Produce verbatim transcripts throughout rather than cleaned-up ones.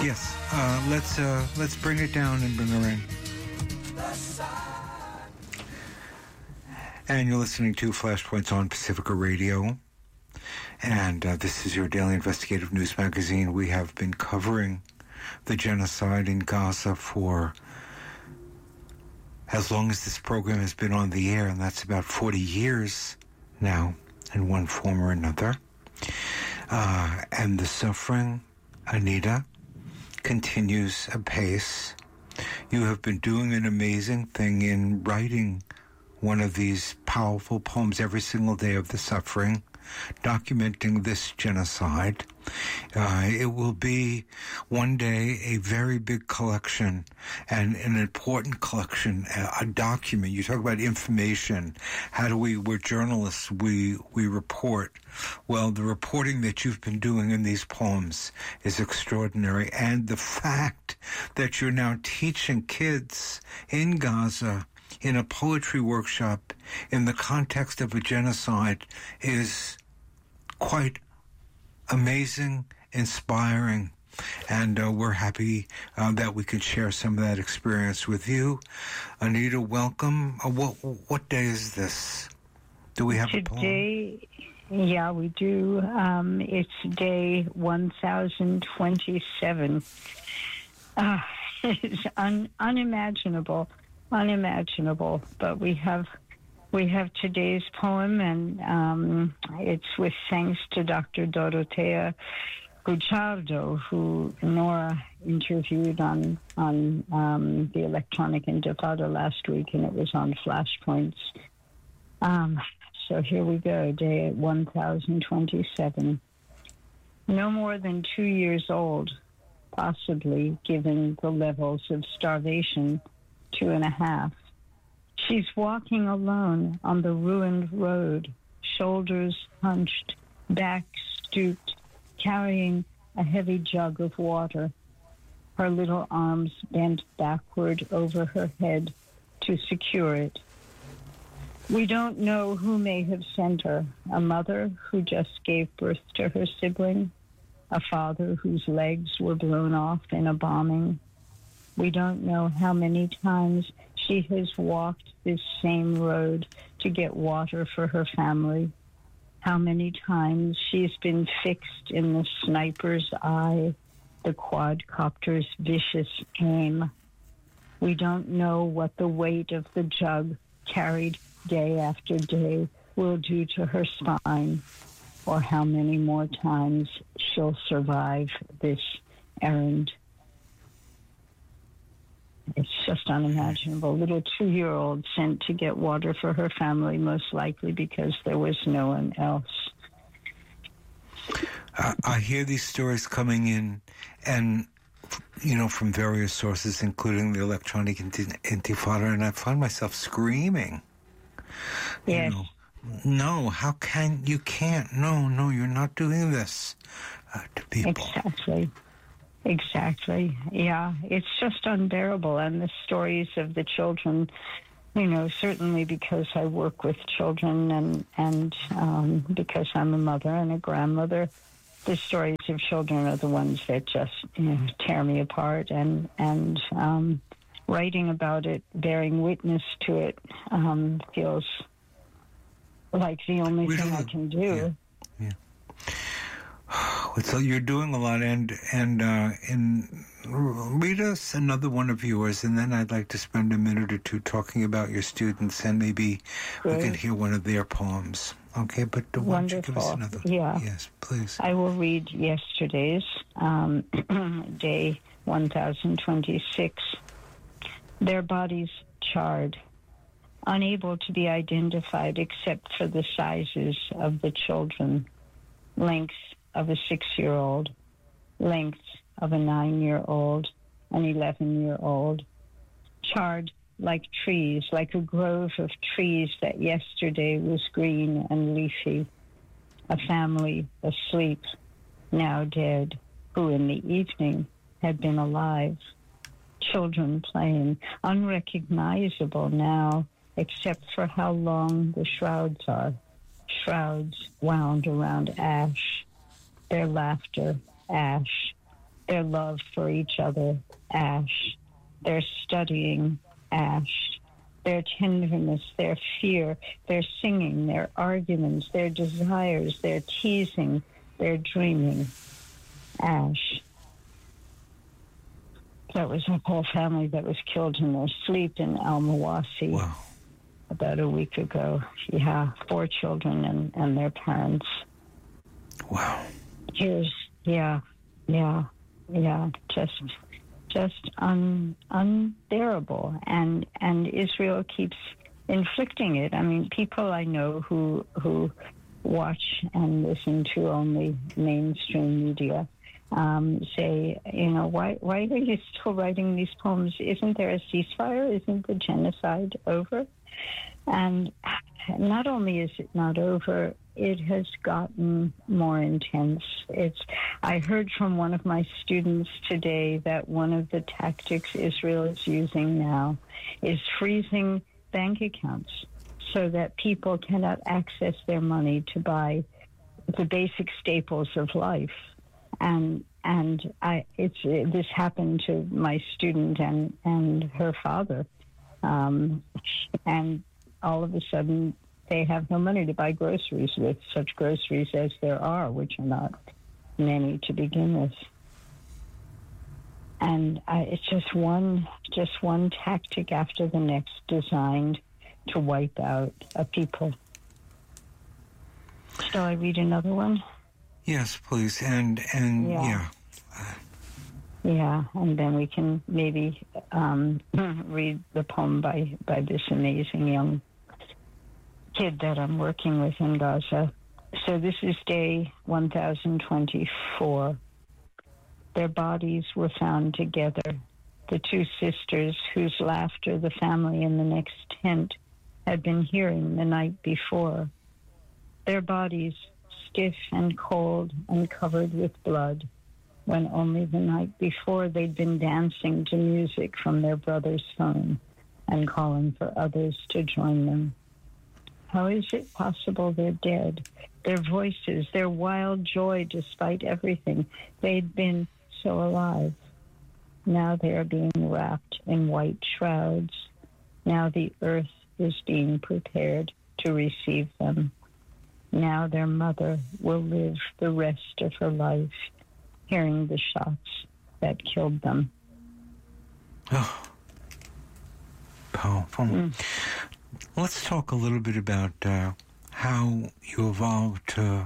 Yes, uh, let's uh, let's bring it down and bring her in. And you're listening to Flashpoints on Pacifica Radio. And uh, this is your daily investigative news magazine. We have been covering the genocide in Gaza for as long as this program has been on the air, and that's about forty years now, in one form or another. Uh, and the suffering, Anita, continues apace. You have been doing an amazing thing in writing one of these powerful poems every single day of the suffering, documenting this genocide. Uh, it will be one day a very big collection and an important collection, a, a document. You talk about information. How do we, we're journalists, we, we report. Well, the reporting that you've been doing in these poems is extraordinary. And the fact that you're now teaching kids in Gaza in a poetry workshop in the context of a genocide is quite amazing, inspiring, and uh, we're happy uh, that we can share some of that experience with you. Anita, welcome. Uh, what what day is this? Do we have Today, a poem? Yeah, we do. Um, it's day one thousand twenty-seven. Uh, it's un- unimaginable. unimaginable, but we have we have today's poem, and um, it's with thanks to Doctor Dorotea Guicciardo, who Nora interviewed on on um, the Electronic Intifada last week, and it was on Flashpoints. Um, so here we go, day one thousand twenty-seven. No more than two years old, possibly, given the levels of starvation, two and a half. She's walking alone on the ruined road, shoulders hunched, back stooped, carrying a heavy jug of water, her little arms bent backward over her head to secure it. We don't know who may have sent her, a mother who just gave birth to her sibling, a father whose legs were blown off in a bombing. We don't know how many times she has walked this same road to get water for her family, how many times she's been fixed in the sniper's eye, the quadcopter's vicious aim. We don't know what the weight of the jug carried day after day will do to her spine, or how many more times she'll survive this errand. It's just unimaginable. Little two-year-old sent to get water for her family, most likely because there was no one else. Uh, I hear these stories coming in, and, you know, from various sources, including the Electronic Intifada, and I find myself screaming. Yes. You know, no, how can, you can't, no, no, you're not doing this uh, to people. Exactly. Exactly. Yeah, it's just unbearable. And the stories of the children, you know, certainly because I work with children and, and um, because I'm a mother and a grandmother, the stories of children are the ones that just, you know, tear me apart. And, and um, writing about it, bearing witness to it, um, feels like the only we thing I can do. Yeah. yeah. So you're doing a lot, and and uh, and read us another one of yours, and then I'd like to spend a minute or two talking about your students, and maybe Great. we can hear one of their poems. Okay, but why don't you give us another? Yeah. Yes, please. I will read yesterday's, um, day one thousand twenty-six. Their bodies charred, unable to be identified except for the sizes of the children, length of a six-year-old, length of a nine-year-old, an eleven-year-old, charred like trees, like a grove of trees that yesterday was green and leafy, a family asleep, now dead, who in the evening had been alive, children playing, unrecognizable now, except for how long the shrouds are, shrouds wound around ash, their laughter, ash, their love for each other, ash. Their studying, ash. Their tenderness, their fear, their singing, their arguments, their desires, their teasing, their dreaming, ash. That was a whole family that was killed in their sleep in Al-Mawasi. Wow. About a week ago. Yeah, four children and, and their parents. Wow. Here's, yeah, yeah, yeah, just just un, unbearable. And and Israel keeps inflicting it. I mean, people I know who who watch and listen to only mainstream media um, say, you know, why why are you still writing these poems? Isn't there a ceasefire? Isn't the genocide over? And not only is it not over, it has gotten more intense. It's. I heard from one of my students today that one of the tactics Israel is using now is freezing bank accounts so that people cannot access their money to buy the basic staples of life. And and I, it's this happened to my student and, and her father. Um, and all of a sudden, they have no money to buy groceries with, such groceries as there are, which are not many to begin with. And I, it's just one, just one tactic after the next designed to wipe out a people. Shall I read another one? Yes, please. And and yeah. yeah. Yeah, and then we can maybe um, read the poem by, by this amazing young kid that I'm working with in Gaza. So this is day one thousand twenty-four. Their bodies were found together, the two sisters whose laughter the family in the next tent had been hearing the night before. Their bodies stiff and cold and covered with blood, when only the night before they'd been dancing to music from their brother's phone and calling for others to join them. How is it possible they're dead? Their voices, their wild joy despite everything. They'd been so alive. Now they are being wrapped in white shrouds. Now the earth is being prepared to receive them. Now their mother will live the rest of her life hearing the shots that killed them. Oh, powerful. Mm. Let's talk a little bit about uh, how you evolved to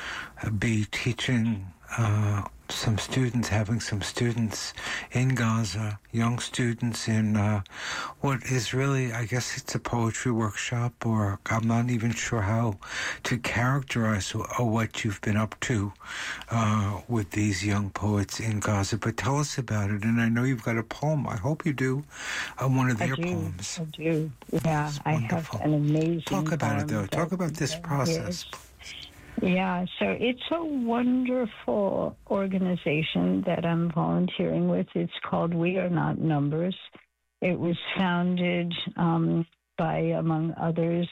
be teaching uh, some students, having some students in Gaza, young students in uh, what is really, I guess it's a poetry workshop, or I'm not even sure how to characterize or what you've been up to uh, with these young poets in Gaza. But tell us about it. And I know you've got a poem. I hope you do. Uh, one of their I do, poems. I do. Yeah, I have an amazing Talk about it, though. Talk about this process. Yeah, so it's a wonderful organization that I'm volunteering with. It's called We Are Not Numbers. It was founded um, by, among others,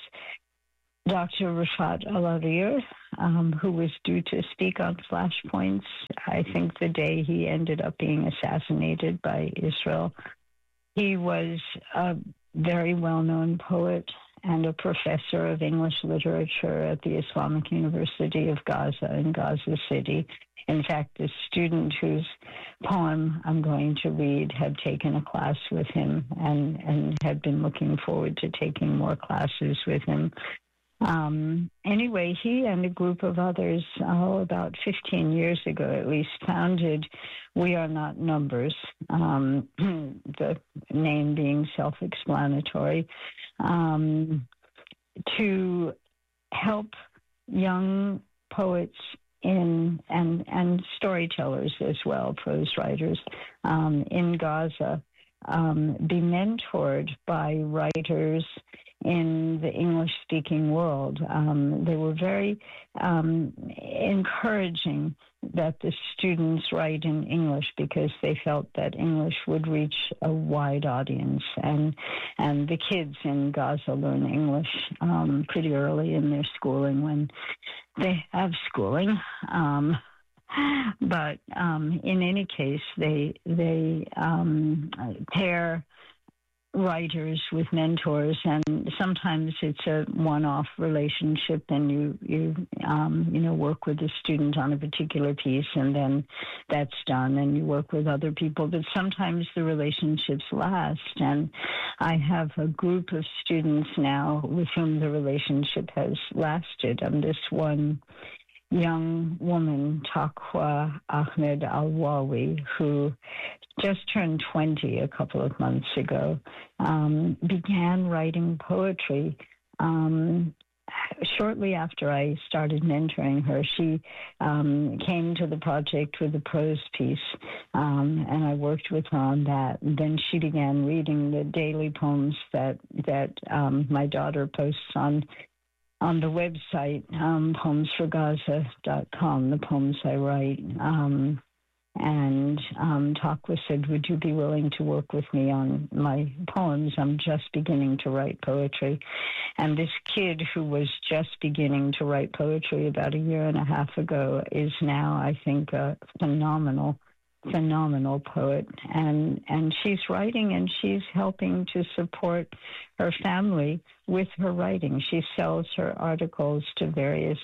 Doctor Rafat Alarir, um, who was due to speak on Flashpoints, I think the day he ended up being assassinated by Israel. He was a very well-known poet and a professor of English literature at the Islamic University of Gaza in Gaza City. In fact, the student whose poem I'm going to read had taken a class with him and, and had been looking forward to taking more classes with him. Um, anyway, he and a group of others, oh, about fifteen years ago at least, founded We Are Not Numbers, um, the name being self-explanatory, um, to help young poets in and, and storytellers as well, prose writers, um, in Gaza, um, be mentored by writers in the English-speaking world. Um, they were very um, encouraging that the students write in English because they felt that English would reach a wide audience. And and the kids in Gaza learn English um, pretty early in their schooling when they have schooling. Um, But um, in any case, they they um, pair writers with mentors, and sometimes it's a one-off relationship, and you you um, you know work with a student on a particular piece, and then that's done, and you work with other people. But sometimes the relationships last, and I have a group of students now with whom the relationship has lasted. And this one young woman, Taqwa Ahmed Al-Wawi, who just turned twenty a couple of months ago, um, began writing poetry. Um, shortly after I started mentoring her, she um, came to the project with a prose piece, um, and I worked with her on that. And then she began reading the daily poems that, that um, my daughter posts on on the website, um, poems for gaza dot com, the poems I write. Um, and um, Taqwa said, would you be willing to work with me on my poems? I'm just beginning to write poetry. And this kid who was just beginning to write poetry about a year and a half ago is now, I think, a phenomenal phenomenal poet, and and she's writing, and she's helping to support her family with her writing. She sells her articles to various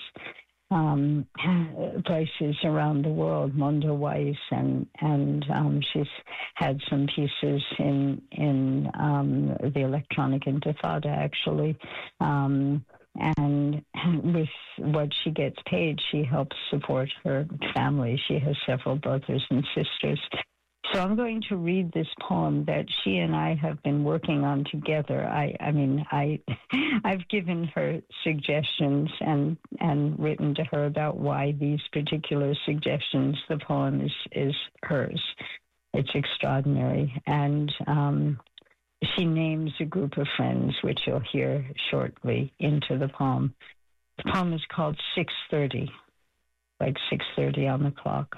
um, places around the world, Mondo Weiss, and and um, she's had some pieces in in um, the Electronic Intifada, actually. Um, And with what she gets paid, she helps support her family. She has several brothers and sisters. So I'm going to read this poem that she and I have been working on together. I, I mean, I, I've given her suggestions and and written to her about why these particular suggestions. The poem is is hers. It's extraordinary, and um, she names a group of friends, which you'll hear shortly, into the poem. The poem is called six thirty, like six thirty on the clock.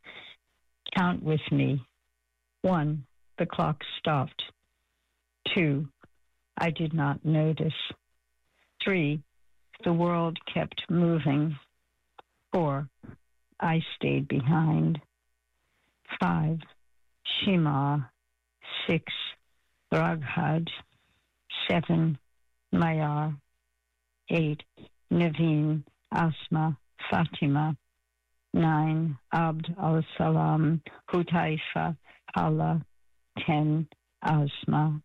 Count with me. One, the clock stopped. Two, I did not notice. Three, the world kept moving. Four, I stayed behind. Five, Shema. Six, Raghad. Seven, Mayar. Eight, Naveen, Asma, Fatima. Nine, Abd al-Salam, Hutaifa, Allah. Ten, Asma.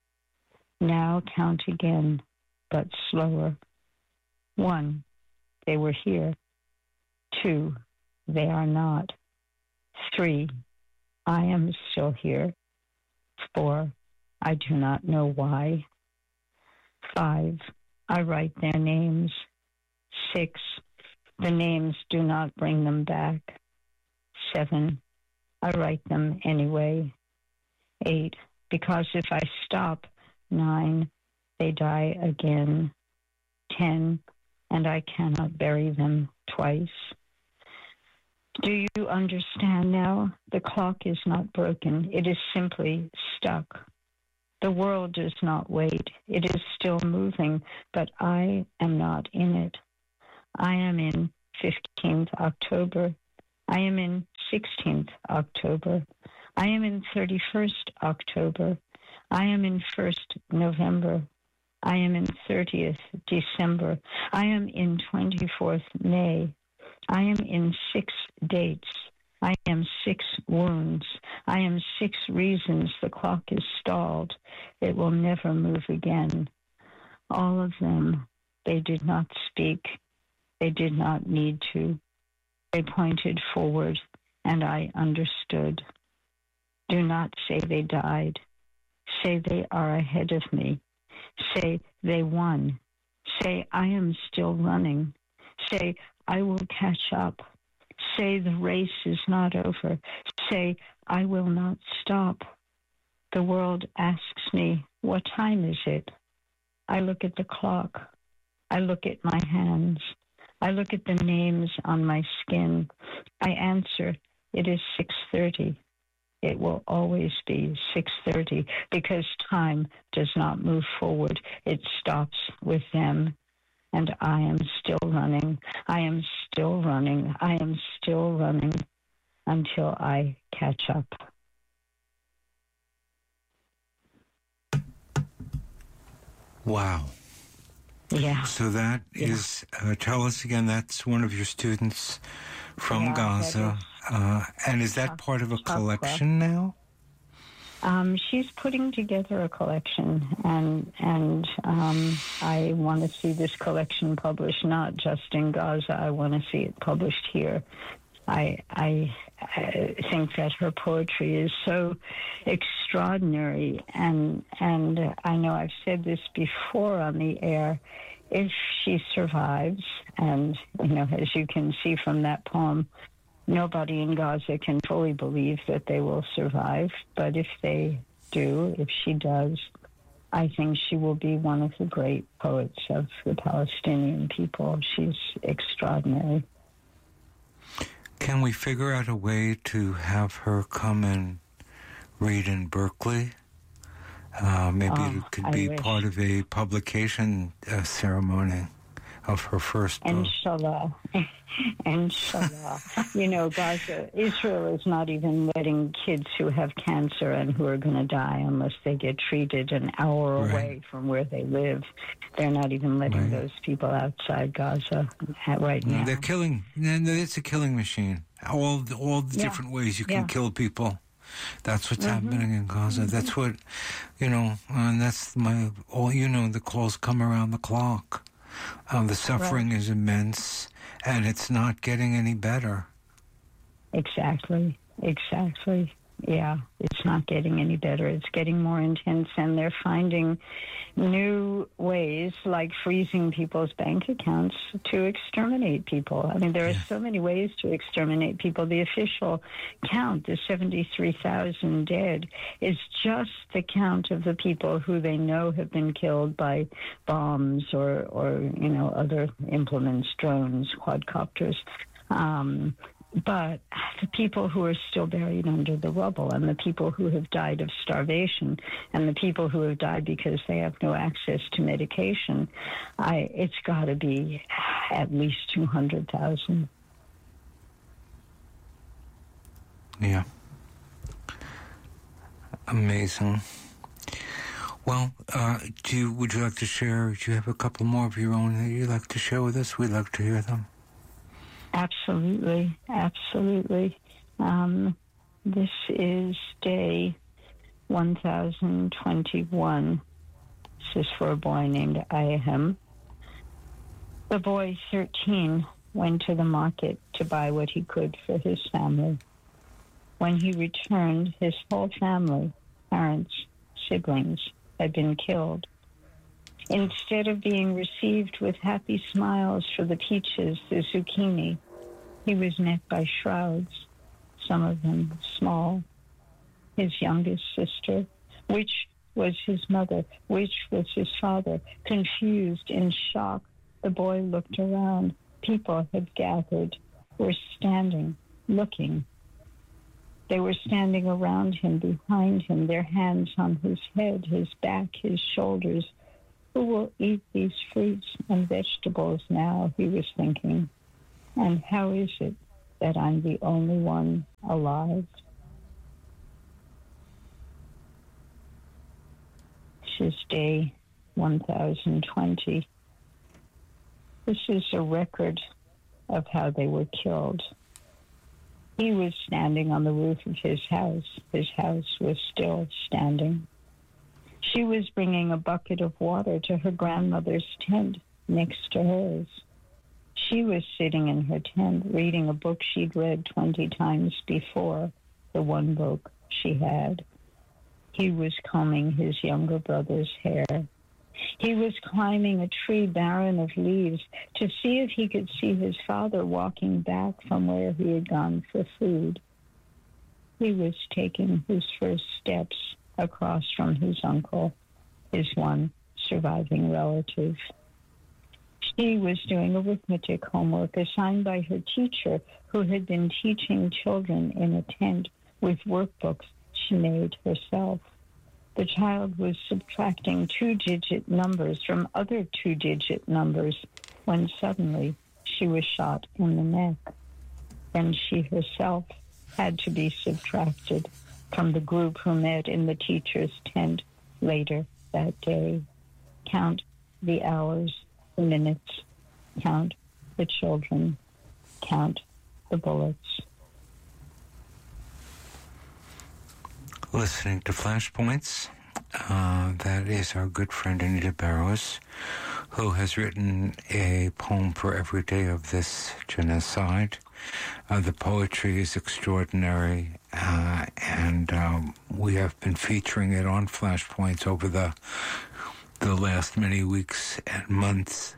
Now count again, but slower. One, they were here. Two, they are not. Three, I am still here. Four, I do not know why. Five, I write their names. Six, the names do not bring them back. Seven, I write them anyway. Eight, because if I stop. Nine, they die again. Ten, and I cannot bury them twice. Do you understand now? The clock is not broken. It is simply stuck. The world does not wait. It is still moving, but I am not in it. I am in fifteenth October. I am in sixteenth October. I am in thirty-first October. I am in first November. I am in thirtieth December. I am in twenty-fourth May. I am in six dates. I am six wounds. I am six reasons the clock is stalled. It will never move again. All of them, they did not speak. They did not need to. They pointed forward, and I understood. Do not say they died. Say they are ahead of me. Say they won. Say I am still running. Say I will catch up. Say the race is not over. Say I will not stop. The world asks me, what time is it? I look at the clock. I look at my hands. I look at the names on my skin. I answer, it is six thirty. It will always be six thirty because time does not move forward. It stops with them. and I am still running. I am still running. I am still running until I catch up. Wow. Yeah. So that yeah. is, uh, tell us again, that's one of your students from yeah, Gaza. Uh, and is that part of a collection now? Um, she's putting together a collection, and and um, I want to see this collection published not just in Gaza. I want to see it published here. I, I I think that her poetry is so extraordinary, and and I know I've said this before on the air. If she survives, and you know, as you can see from that poem, nobody in Gaza can fully believe that they will survive. But if they do, if she does, I think she will be one of the great poets of the Palestinian people. She's extraordinary. Can we figure out a way to have her come and read in Berkeley? Uh, maybe oh, it could I be wish. part of a publication uh, ceremony of her first book. Inshallah. Inshallah. You know, Gaza, Israel is not even letting kids who have cancer and who are going to die unless they get treated an hour Right. away from where they live. They're not even letting Right. those people outside Gaza right now. They're killing. It's a killing machine. All all the Yeah. different ways you can Yeah. kill people. That's what's Mm-hmm. happening in Gaza. Mm-hmm. That's what, you know, and that's my, all, you know, the calls come around the clock. Um, the suffering Right. is immense, and it's not getting any better. Exactly. Exactly. Yeah, it's not getting any better. It's getting more intense, and they're finding new ways, like freezing people's bank accounts, to exterminate people. I mean, there Yeah. are so many ways to exterminate people. The official count, the seventy-three thousand dead, is just the count of the people who they know have been killed by bombs or, or you know, other implements, drones, quadcopters. Um, But the people who are still buried under the rubble, and the people who have died of starvation, and the people who have died because they have no access to medication, I, it's got to be at least two hundred thousand. Yeah. Amazing. Well, uh, do you, would you like to share, do you have a couple more of your own that you'd like to share with us? We'd like to hear them. Absolutely, absolutely. Um, this is day one thousand twenty-one. This is for a boy named Ayahem. The boy, thirteen, went to the market to buy what he could for his family. When he returned, his whole family, parents, siblings, had been killed. Instead of being received with happy smiles for the peaches, the zucchini, he was met by shrouds, some of them small. His youngest sister, which was his mother, which was his father, confused, in shock, the boy looked around. People had gathered, were standing, looking. They were standing around him, behind him, their hands on his head, his back, his shoulders. Who will eat these fruits and vegetables now, he was thinking. And how is it that I'm the only one alive? This is day one thousand twenty. This is a record of how they were killed. He was standing on the roof of his house. His house was still standing. She was bringing a bucket of water to her grandmother's tent next to hers. She was sitting in her tent reading a book she'd read twenty times before, the one book she had. He was combing his younger brother's hair. He was climbing a tree barren of leaves to see if he could see his father walking back from where he had gone for food. He was taking his first steps across from his uncle, his one surviving relative. She was doing arithmetic homework assigned by her teacher, who had been teaching children in a tent with workbooks she made herself. The child was subtracting two-digit numbers from other two-digit numbers when suddenly she was shot in the neck. Then she herself had to be subtracted from the group who met in the teacher's tent later that day. Count the hours, the minutes, count the children, count the bullets. Listening to Flashpoints, uh, that is our good friend Anita Barrows, who has written a poem for every day of this genocide. Uh, the poetry is extraordinary, uh, and um, we have been featuring it on Flashpoints over the the last many weeks and months.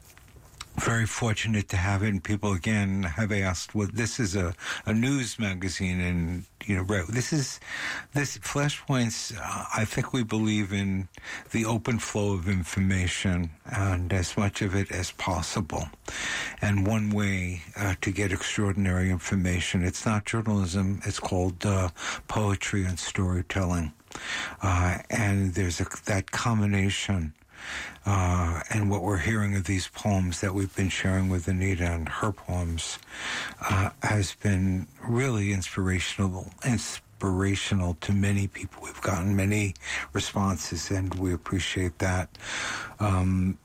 Very fortunate to have it, and people again have asked, well, this is a, a news magazine, and, you know, right, this is, this Flashpoints, uh, I think we believe in the open flow of information and as much of it as possible. And one way uh, to get extraordinary information, it's not journalism, it's called uh, poetry and storytelling. Uh, and there's a, that combination. Uh, and what we're hearing of these poems that we've been sharing with Anita and her poems uh, has been really inspirational, inspirational to many people. We've gotten many responses, and we appreciate that. Um,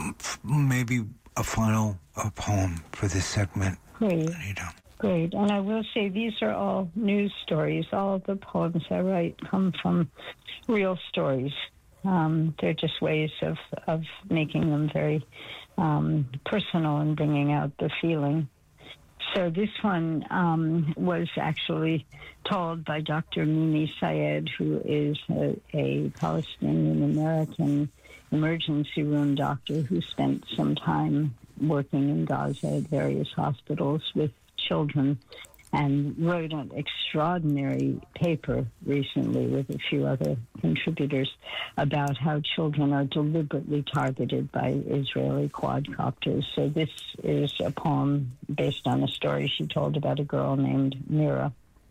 maybe a final a poem for this segment, Great. Anita. Great. And I will say these are all news stories. All of the poems I write come from real stories. Um, they're just ways of, of making them very um, personal and bringing out the feeling. So this one um, was actually told by Doctor Mimi Syed, who is a, a Palestinian-American emergency room doctor who spent some time working in Gaza at various hospitals with children, and wrote an extraordinary paper recently with a few other contributors about how children are deliberately targeted by Israeli quadcopters. So this is a poem based on a story she told about a girl named Mira.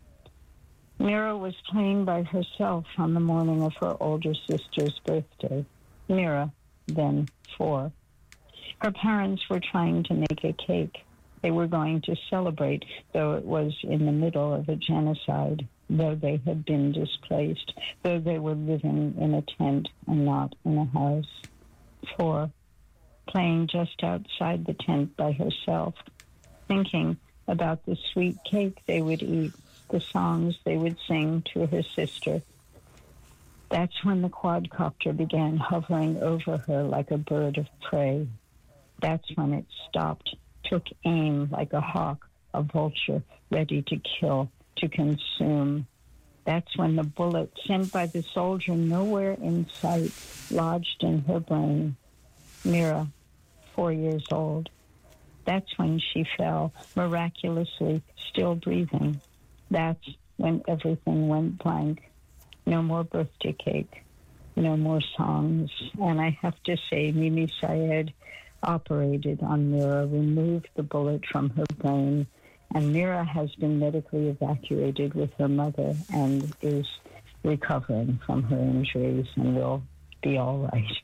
Mira was playing by herself on the morning of her older sister's birthday. Mira, then four. Her parents were trying to make a cake. They were going to celebrate, though it was in the middle of a genocide, though they had been displaced, though they were living in a tent and not in a house. Four, playing just outside the tent by herself, thinking about the sweet cake they would eat, the songs they would sing to her sister. That's when the quadcopter began hovering over her like a bird of prey. That's when it stopped, took aim like a hawk, a vulture, ready to kill, to consume. That's when the bullet sent by the soldier nowhere in sight lodged in her brain. Mira, four years old. That's when she fell, miraculously still breathing. That's when everything went blank. No more birthday cake, no more songs. And I have to say, Mimi Syed operated on Mira, removed the bullet from her brain, and Mira has been medically evacuated with her mother and is recovering from her injuries and will be all right.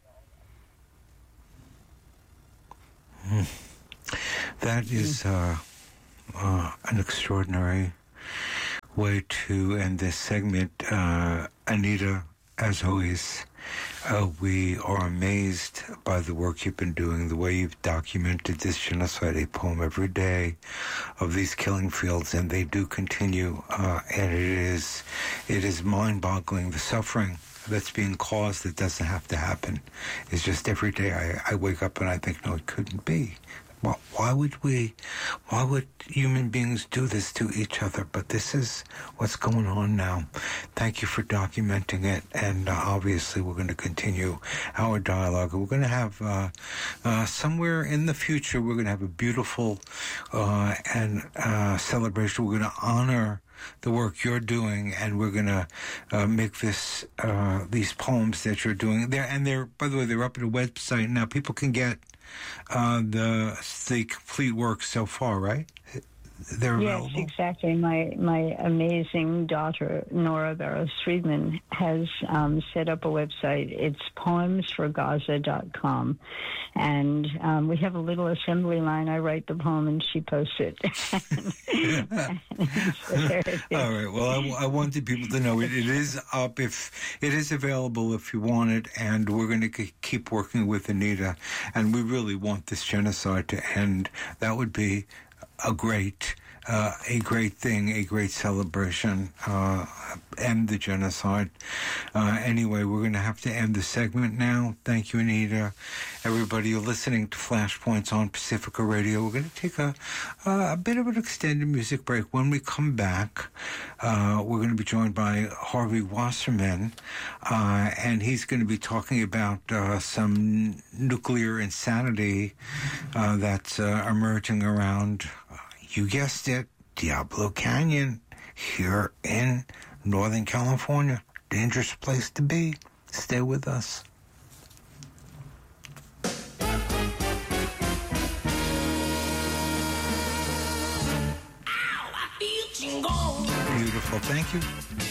Mm. That is uh, uh, an extraordinary way to end this segment. Uh, Anita, as always, uh, we are amazed by the work you've been doing, the way you've documented this genocide, a poem every day of these killing fields, and they do continue, uh, and it is, it is mind-boggling. The suffering that's being caused that doesn't have to happen is just every day I, I wake up and I think, no, it couldn't be. Well, why would we, why would human beings do this to each other? But this is what's going on now. Thank you for documenting it. And uh, obviously we're going to continue our dialogue. We're going to have, uh, uh, somewhere in the future, we're going to have a beautiful uh, and uh, celebration. We're going to honor the work you're doing, and we're going to uh, make this uh, these poems that you're doing there. And they're, by the way, they're up at a website now. People can get Uh, the the complete work so far, right? they're Yes, available? exactly. My my amazing daughter, Nora Barrows Friedman, has um, set up a website. It's poems for gaza dot com. And um, we have a little assembly line. I write the poem and she posts it. All right. Well, I, I wanted people to know it, it is up. If it is available if you want it, and we're going to keep working with Anita. And we really want this genocide to end. That would be a great, uh, a great thing, a great celebration, uh, end the genocide. Uh, anyway, we're going to have to end the segment now. Thank you, Anita. Everybody, you're listening to Flashpoints on Pacifica Radio. We're going to take a, uh, a bit of an extended music break. When we come back, uh, we're going to be joined by Harvey Wasserman, uh, and he's going to be talking about uh, some nuclear insanity uh, that's uh, emerging around, you guessed it, Diablo Canyon, here in Northern California. Dangerous place to be. Stay with us. Beautiful. Thank you.